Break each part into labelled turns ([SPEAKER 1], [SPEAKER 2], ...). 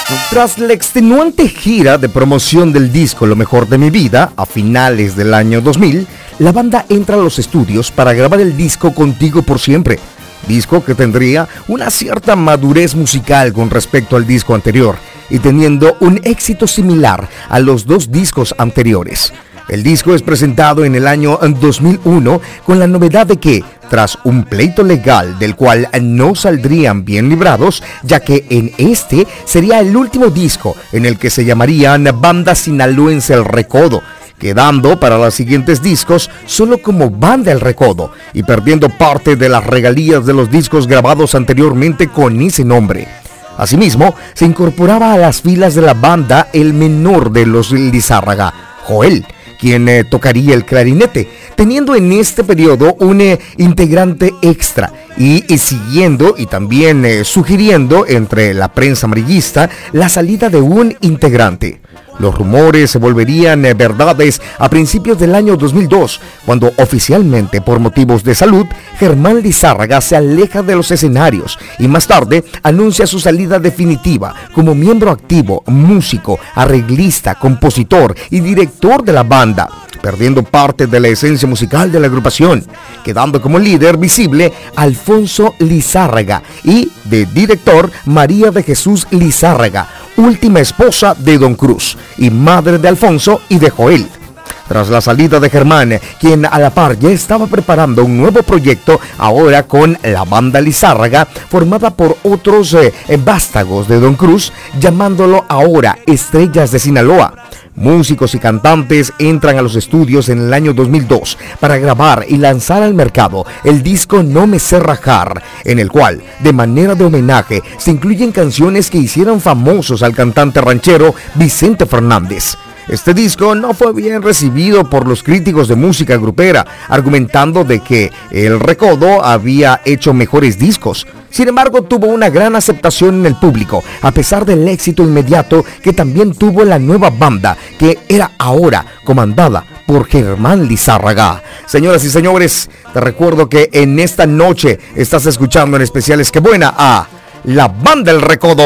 [SPEAKER 1] Tras la extenuante gira de promoción del disco Lo Mejor de Mi Vida, a finales del año 2000, la banda entra a los estudios para grabar el disco Contigo por Siempre, disco que tendría una cierta madurez musical con respecto al disco anterior y teniendo un éxito similar a los dos discos anteriores. El disco es presentado en el año 2001 con la novedad de que, tras un pleito legal del cual no saldrían bien librados, ya que en este sería el último disco en el que se llamarían Banda Sinaloense El Recodo, quedando para los siguientes discos solo como Banda El Recodo y perdiendo parte de las regalías de los discos grabados anteriormente con ese nombre. Asimismo, se incorporaba a las filas de la banda el menor de los Lizárraga, Joel, quien tocaría el clarinete, teniendo en este periodo un integrante extra y siguiendo y también sugiriendo entre la prensa amarillista la salida de un integrante. Los rumores se volverían verdades a principios del año 2002, cuando oficialmente por motivos de salud, Germán Lizárraga se aleja de los escenarios y más tarde anuncia su salida definitiva como miembro activo, músico, arreglista, compositor y director de la banda, perdiendo parte de la esencia musical de la agrupación, quedando como líder visible Alfonso Lizárraga y de director María de Jesús Lizárraga, última esposa de Don Cruz y madre de Alfonso y de Joel. Tras la salida de Germán, quien a la par ya estaba preparando un nuevo proyecto, ahora con la banda Lizárraga, formada por otros vástagos de Don Cruz, llamándolo ahora Estrellas de Sinaloa. Músicos y cantantes entran a los estudios en el año 2002 para grabar y lanzar al mercado el disco No Me Sé Rajar, en el cual, de manera de homenaje, se incluyen canciones que hicieron famosos al cantante ranchero Vicente Fernández. Este disco no fue bien recibido por los críticos de música grupera, argumentando de que El Recodo había hecho mejores discos. Sin embargo, tuvo una gran aceptación en el público, a pesar del éxito inmediato que también tuvo la nueva banda, que era ahora comandada por Germán Lizárraga. Señoras y señores, te recuerdo que en esta noche estás escuchando en Especiales Qué Buena a la Banda El Recodo.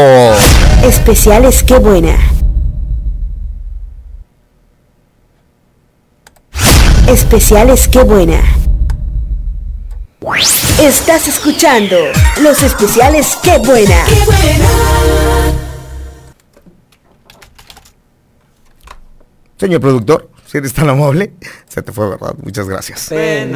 [SPEAKER 2] Especiales Qué Buena. Especiales Qué Buena. Estás escuchando los especiales Qué Buena. ¡Qué buena!
[SPEAKER 1] Señor productor, si eres tan amable, se te fue, ¿verdad? Muchas gracias.